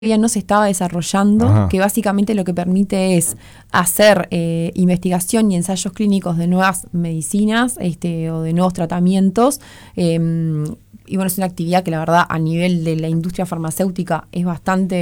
no se estaba desarrollando, Ajá. que básicamente lo que permite es hacer investigación y ensayos clínicos de nuevas medicinas o de nuevos tratamientos. Y bueno, es una actividad que la verdad a nivel de la industria farmacéutica es bastante